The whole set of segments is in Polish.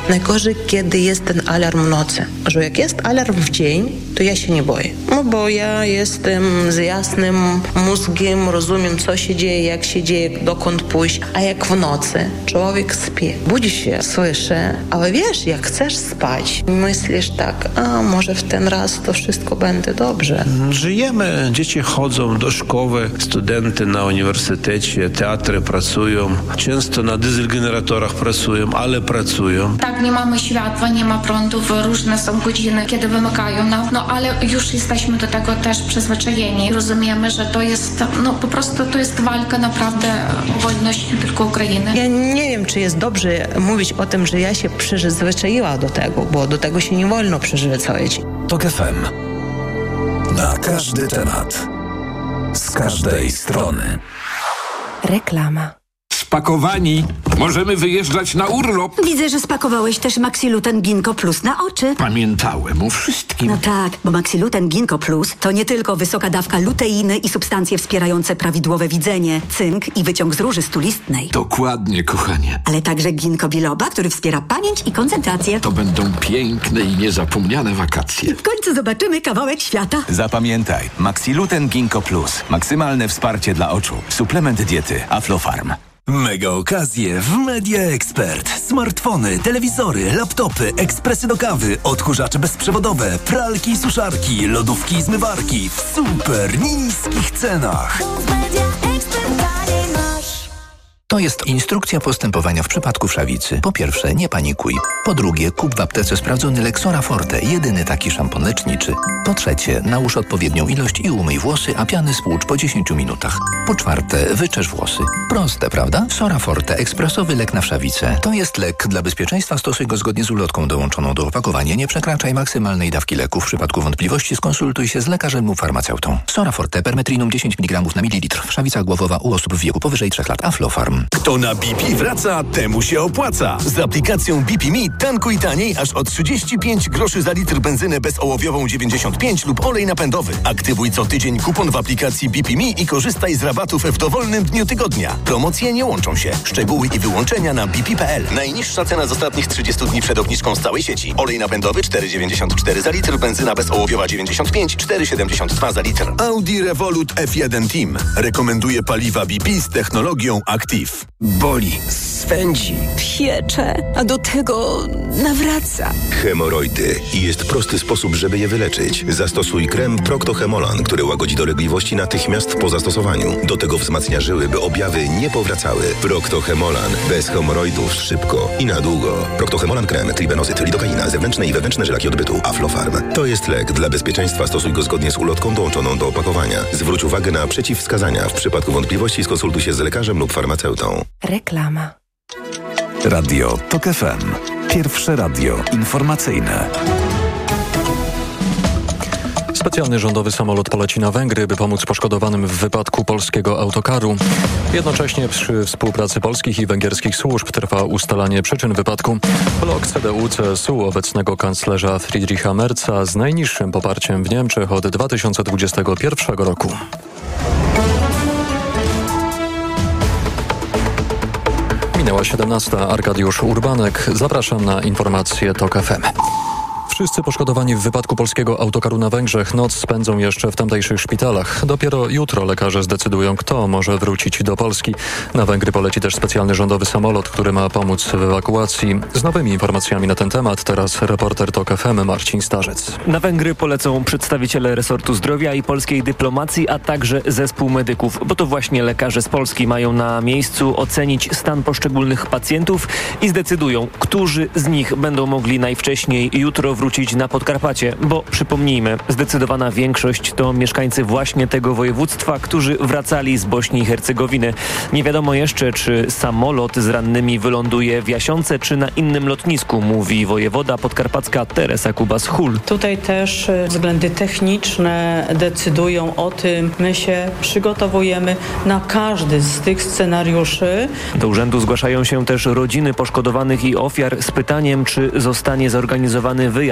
Najgorzej, kiedy jest ten alarm w nocy. Że jak jest alarm w dzień, to ja się nie boję. No bo ja jestem z jasnym mózgiem, rozumiem, co się dzieje, jak się dzieje, dokąd pójść. A jak w nocy człowiek śpi, budzi się, słyszy, ale wiesz, jak chcesz spać, myślisz tak, a może w ten raz to wszystko będzie dobrze. Żyjemy, dzieci chodzą do szkoły, studenty na uniwersytecie, teatry pracują, często na dieselgeneratorach pracują, ale pracują. Tak, nie mamy światła, nie ma prądów, różne są godziny, kiedy wymykają nam, no ale już jesteśmy do tego też przyzwyczajeni. Rozumiemy, że to jest, no po prostu to jest walka naprawdę o wolność nie tylko Ukrainy. Ja nie wiem, czy jest dobrze mówić o tym, że ja się przyzwyczaiła do tego, bo do tego się nie wolno przyzwyczaić. TOK FM. Na każdy temat. Z każdej strony. Reklama. Spakowani. Możemy wyjeżdżać na urlop. Widzę, że spakowałeś też Maxiluten Ginkgo Plus na oczy. Pamiętałem o wszystkim. No tak, bo Maxiluten Ginkgo Plus to nie tylko wysoka dawka luteiny i substancje wspierające prawidłowe widzenie, cynk i wyciąg z róży stulistnej. Dokładnie, kochanie. Ale także ginkgo biloba, który wspiera pamięć i koncentrację. To będą piękne i niezapomniane wakacje. W końcu zobaczymy kawałek świata. Zapamiętaj, Maxiluten Ginkgo Plus. Maksymalne wsparcie dla oczu. Suplement diety Aflofarm. Mega okazje w Media Expert. Smartfony, telewizory, laptopy, ekspresy do kawy, odkurzacze bezprzewodowe, pralki i suszarki, lodówki i zmywarki w super niskich cenach. To jest instrukcja postępowania w przypadku wszawicy. Po pierwsze, nie panikuj. Po drugie, kup w aptece sprawdzony Lexora Forte, jedyny taki szampon leczniczy. Po trzecie, nałóż odpowiednią ilość i umyj włosy, a piany spłucz po 10 minutach. Po czwarte, wyczesz włosy. Proste, prawda? Sora Forte, ekspresowy lek na wszawicę. To jest lek. Dla bezpieczeństwa stosuj go zgodnie z ulotką dołączoną do opakowania. Nie przekraczaj maksymalnej dawki leku. W przypadku wątpliwości skonsultuj się z lekarzem lub farmaceutą. Sora Forte, permetrinum 10 mg na mililitr. Wszawica głowowa u osób w wieku powyżej 3 lat. Aflofarm. Kto na BP wraca, temu się opłaca. Z aplikacją BP Me tankuj taniej aż o 35 groszy za litr benzynę bezołowiową 95 lub olej napędowy. Aktywuj co tydzień kupon w aplikacji BP Me i korzystaj z rabatów w dowolnym dniu tygodnia. Promocje nie łączą się. Szczegóły i wyłączenia na bp.pl. Najniższa cena z ostatnich 30 dni przed obniżką z całej sieci. Olej napędowy 4,94 za litr, benzyna bezołowiowa 95, 4,72 za litr. Audi Revolut F1 Team rekomenduje paliwa BP z technologią Active. Boli, swędzi, piecze, a do tego nawraca. Hemoroidy. I jest prosty sposób, żeby je wyleczyć. Zastosuj krem Procto-Hemolan, który łagodzi dolegliwości natychmiast po zastosowaniu. Do tego wzmacnia żyły, by objawy nie powracały. Procto-Hemolan. Bez hemoroidów szybko i na długo. Procto-Hemolan krem, tribenozyt, lidokaina, zewnętrzne i wewnętrzne żelaki odbytu. Aflofarm. To jest lek. Dla bezpieczeństwa stosuj go zgodnie z ulotką dołączoną do opakowania. Zwróć uwagę na przeciwwskazania. W przypadku wątpliwości skonsultuj się z lekarzem lub farmaceutą. Reklama. Radio TOK FM. Pierwsze radio informacyjne. Specjalny rządowy samolot poleci na Węgry, by pomóc poszkodowanym w wypadku polskiego autokaru. Jednocześnie przy współpracy polskich i węgierskich służb trwa ustalanie przyczyn wypadku. Blok CDU-CSU obecnego kanclerza Friedricha Merza z najniższym poparciem w Niemczech od 2021 roku. Minęła 17. Arkadiusz Urbanek. Zapraszam na informacje TOK FM. Wszyscy poszkodowani w wypadku polskiego autokaru na Węgrzech noc spędzą jeszcze w tamtejszych szpitalach. Dopiero jutro lekarze zdecydują, kto może wrócić do Polski. Na Węgry poleci też specjalny rządowy samolot, który ma pomóc w ewakuacji. Z nowymi informacjami na ten temat teraz reporter TOK FM Marcin Starzec. Na Węgry polecą przedstawiciele resortu zdrowia i polskiej dyplomacji, a także zespół medyków, bo to właśnie lekarze z Polski mają na miejscu ocenić stan poszczególnych pacjentów i zdecydują, którzy z nich będą mogli najwcześniej jutro wrócić na Podkarpacie, bo przypomnijmy, zdecydowana większość to mieszkańcy właśnie tego województwa, którzy wracali z Bośni i Hercegowiny. Nie wiadomo jeszcze, czy samolot z rannymi wyląduje w Jasionce, czy na innym lotnisku, mówi wojewoda podkarpacka Teresa Kubas-Hul. Tutaj też względy techniczne decydują o tym. My się przygotowujemy na każdy z tych scenariuszy. Do urzędu zgłaszają się też rodziny poszkodowanych i ofiar z pytaniem, czy zostanie zorganizowany wyjazd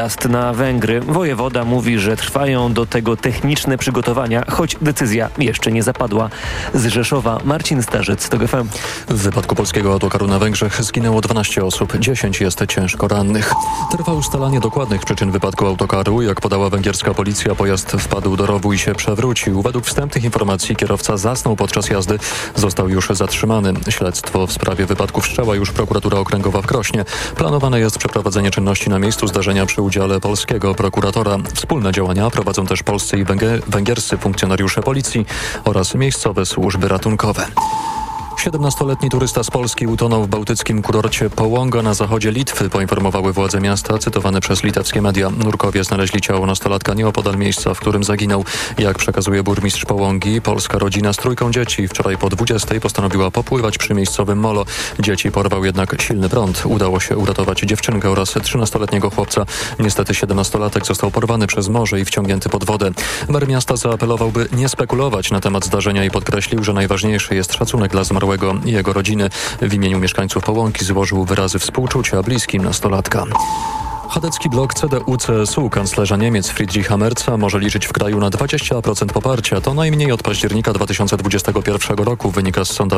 wyjazd na Węgry. Wojewoda mówi, że trwają do tego techniczne przygotowania, choć decyzja jeszcze nie zapadła. Z Rzeszowa Marcin Starzec, TOG FM. W wypadku polskiego autokaru na Węgrzech zginęło 12 osób, 10 jest ciężko rannych. Trwa ustalanie dokładnych przyczyn wypadku autokaru. Jak podała węgierska policja, pojazd wpadł do rowu i się przewrócił. Według wstępnych informacji kierowca zasnął podczas jazdy. Został już zatrzymany. Śledztwo w sprawie wypadku wszczęła już prokuratura okręgowa w Krośnie. Planowane jest przeprowadzenie czynności na miejscu zdarzenia przy udziale polskiego prokuratora. Wspólne działania prowadzą też polscy i węgierscy funkcjonariusze policji oraz miejscowe służby ratunkowe. 17-letni turysta z Polski utonął w bałtyckim kurorcie Połąga na zachodzie Litwy, poinformowały władze miasta, cytowane przez litewskie media. Nurkowie znaleźli ciało nastolatka nieopodal miejsca, w którym zaginął. Jak przekazuje burmistrz Połągi, polska rodzina z 3 dzieci wczoraj po 20 postanowiła popływać przy miejscowym molo. Dzieci porwał jednak silny prąd. Udało się uratować dziewczynkę oraz 13-letniego chłopca. Niestety 17-latek został porwany przez morze i wciągnięty pod wodę. Mer miasta zaapelował, by nie spekulować na temat zdarzenia i podkreślił, że najważniejszy jest szacunek dla zmarłego i jego rodziny. W imieniu mieszkańców Połąki złożył wyrazy współczucia bliskim nastolatka. Chadecki blok CDU-CSU kanclerza Niemiec Friedricha Merza może liczyć w kraju na 20% poparcia. To najmniej od października 2021 roku, wynika z sondażu